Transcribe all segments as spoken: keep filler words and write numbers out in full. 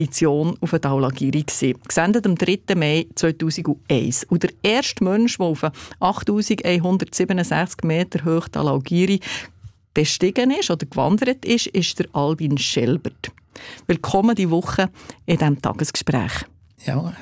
Expedition auf den Dhaulagiri. Gesendet am dritten Mai zweitausendeins. Und der erste Mensch, der auf achttausendeinhundertsiebenundsechzig Meter hoch Dhaulagiri bestiegen ist oder gewandert ist, ist der Albin Schelbert. Willkommen diese Woche in diesem Tagesgespräch. Ja.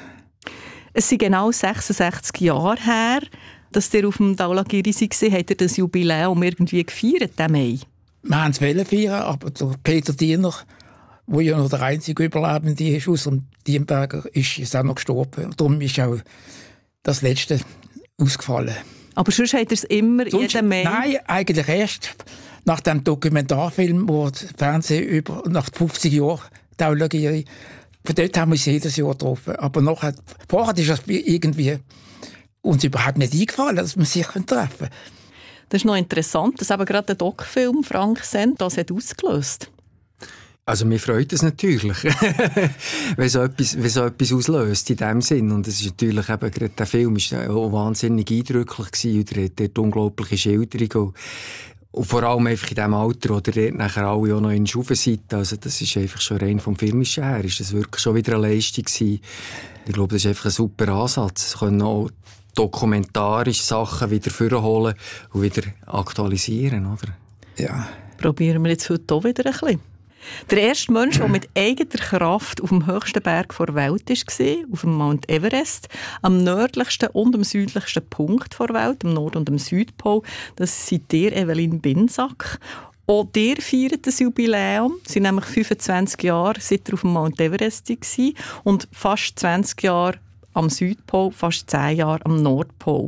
Es sind genau sechsundsechzig Jahre her, dass ihr auf dem Dhaulagiri war. Habt ihr das Jubiläum irgendwie gefeiert, den Mai? Wir wollten es feiern, aber der Peter Diener, der ja noch der einzige Überlebende ist aus dem Diemberger, ist jetzt auch noch gestorben. Und darum ist auch das Letzte ausgefallen. Aber sonst habt ihr es immer Sonst, jeden Mai? Nein, eigentlich erst nach dem Dokumentarfilm, wo das Fernsehen über, nach fünfzig Jahren Dhaulagiri, von dort haben wir uns jedes Jahr getroffen. Aber nachher, vorher ist das irgendwie uns überhaupt nicht eingefallen, dass wir sich treffen können. Das ist noch interessant, dass eben gerade der Doc-Film Frank Senn das hat ausgelöst. Also mir freut es natürlich, wenn so etwas, wenn so etwas auslöst in dem Sinn. Und es ist natürlich eben, gerade der Film war auch wahnsinnig eindrücklich gewesen, und er hat dort unglaubliche Schilderungen. Und vor allem einfach in dem Alter, wo ihr dort nachher alle auch noch in Schufen seid. Also das ist einfach schon rein vom Filmischen her, ist das wirklich schon wieder eine Leistung gewesen. Ich glaube, das ist einfach ein super Ansatz. Es können auch dokumentarische Sachen wieder vorholen und wieder aktualisieren, oder? Ja. Probieren wir jetzt heute auch wieder ein bisschen. Der erste Mensch, der mit eigener Kraft auf dem höchsten Berg der Welt war, auf dem Mount Everest, am nördlichsten und am südlichsten Punkt der Welt, am Nord- und am Südpol, das seid ihr, Evelyn Binsack. Auch ihr feiert das Jubiläum. Es sind nämlich fünfundzwanzig Jahre, seit ihr auf dem Mount Everest war, und fast zwanzig Jahre am Südpol, fast zehn Jahre am Nordpol.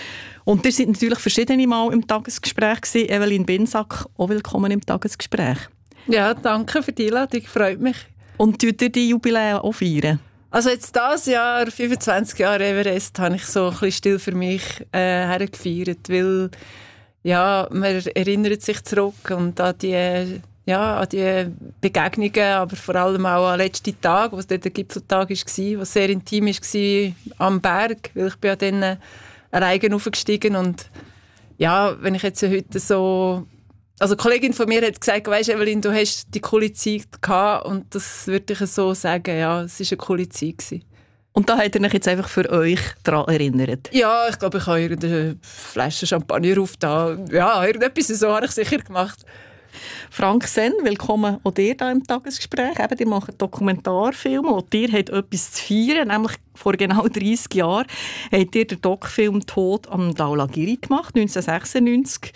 Und ihr seid natürlich verschiedene Mal im Tagesgespräch gewesen. Evelyn Binsack, auch willkommen im Tagesgespräch. Ja, danke für die Einladung, freut mich. Und tut ihr die Jubiläen auch feiern? Also jetzt dieses Jahr, fünfundzwanzig Jahre Everest, habe ich so ein bisschen still für mich äh, hergefeiert, weil ja, man erinnert sich zurück und an die, ja, an die Begegnungen, aber vor allem auch an den letzten Tag, wo es dort der Gipfeltag war, was sehr intim war am Berg, weil ich bin ja dann alleine hochgestiegen und ja, wenn ich jetzt heute so... Also eine Kollegin von mir hat gesagt, weisst Evelyn, du hast die coole Zeit gehabt, und das würde ich so sagen, ja, es war eine coole Zeit gewesen. Und da habt ihr euch jetzt einfach für euch daran erinnert? Ja, ich glaube, ich habe irgendeine Flasche Champagner aufgetan. Ja, irgendetwas so habe ich sicher gemacht. Frank Senn, willkommen auch dir hier im Tagesgespräch. Eben, ihr macht Dokumentarfilme und ihr habt etwas zu feiern, nämlich vor genau dreissig Jahren habt ihr den Doc-Film «Tod am Dhaulagiri» gemacht, neunzehnhundertsechsundneunzig.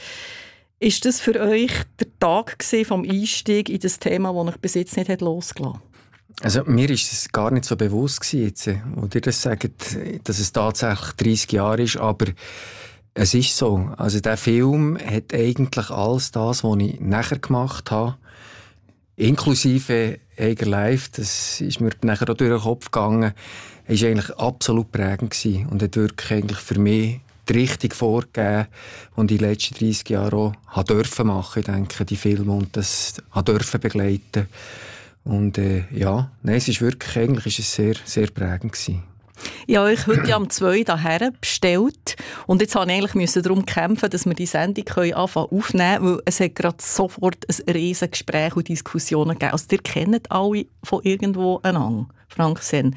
Ist das für euch der Tag vom Einstieg in das Thema, das euch bis jetzt nicht losgelassen hat? Also mir ist es gar nicht so bewusst gewesen, jetzt, wo ihr das sagt, dass es tatsächlich dreissig Jahre ist, aber es ist so. Also der Film hat eigentlich alles das, was ich nachher gemacht habe, inklusive Eiger Life, das ist mir nachher auch durch den Kopf gegangen, ist eigentlich absolut prägend gewesen und hat wirklich eigentlich für mich die Richtung vorgegeben, und die letzten dreissig Jahre auch haben dürfen machen, ich denke, die Filme, und das haben dürfen begleiten. Und äh, ja, nein, es ist wirklich, eigentlich ist es sehr, sehr prägend gewesen. Ich habe euch heute am zwei hierher bestellt und jetzt musste ich eigentlich darum kämpfen, dass wir die Sendung anfangen aufnehmen können, weil es hat gerade sofort ein riesiges Gespräch und Diskussionen gegeben. Also ihr kennt alle von irgendwo einander, Frank Senn.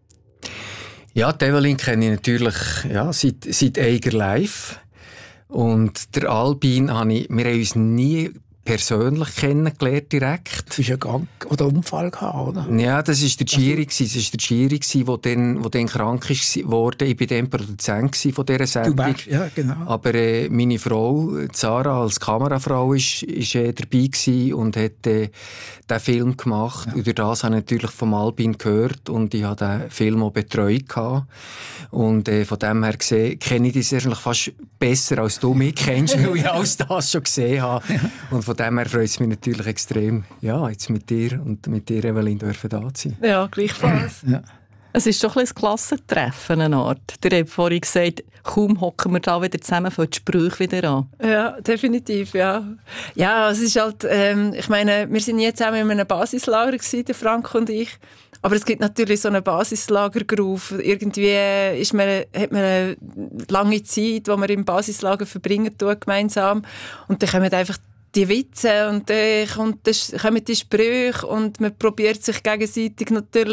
Ja, die Evelyn kenne ich natürlich ja, seit, seit Eiger Life. Und der Albin habe ich, wir haben uns nie persönlich kennengelernt direkt. Du hast ja Gang oder Unfall gehabt, oder? Ja, das war der Giri, das war der Giri, der dann, der dann krank wurde. Ich war dann Produzent von dieser Sendung. Du warst, ja, genau. Aber äh, meine Frau, Sarah, als Kamerafrau, ist, ist äh, dabei gewesen und hat äh, den Film gemacht. Ja. Und durch das habe ich natürlich vom Albin gehört und ich habe den Film auch betreut gehabt. Und äh, von dem her gesehen, kenne ich dich eigentlich fast besser, als du mich kennst, weil ich alles das schon gesehen habe. Ja. Und von dem her freut es mich natürlich extrem, ja, jetzt mit dir und mit dir, Evelyn, dürfen da sein. Ja, gleichfalls. Ja. Es ist doch ein Klassentreffen, eine Art. Ihr habt vorhin gesagt, kaum hocken wir da wieder zusammen, für die Sprüche wieder an. Ja, definitiv, ja. Ja, es ist halt, ähm, ich meine, wir sind jetzt zusammen in einem Basislager gewesen, der Frank und ich. Aber es gibt natürlich so einen Basislagergroove. Irgendwie ist man, hat man eine lange Zeit, die man im Basislager verbringen tut, gemeinsam. Und dann kommen einfach die Witze und dann kommt das, kommen die Sprüche und man probiert sich gegenseitig natürlich